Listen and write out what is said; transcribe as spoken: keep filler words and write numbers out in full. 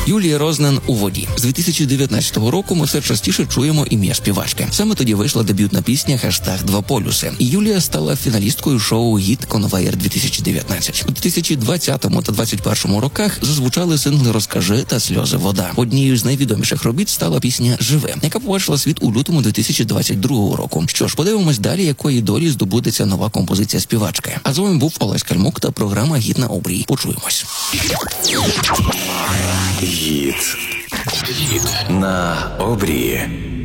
Юлія Рознен у воді. З дві тисячі дев'ятнадцятого року ми все частіше чуємо ім'я співачки. Саме тоді вийшла дебютна пісня «Хештег Два полюси». І Юлія стала фіналісткою шоу «Гіт Конвеєр дві тисячі дев'ятнадцять». У дві тисячі двадцятому та двадцять першому роках зазвучали сингли «Розкажи» та «Сльози вода». Однією з найвідоміших робіт стала пісня «Живе», яка побачила світ у лютому дві тисячі двадцять другого року. Що ж, подивимось далі, якої долі здобудеться нова композиція співачки. А з вами був Олесь Кальмук та програма «Гіт на обрії». Почуємось. Гіт. Гіт на обрії.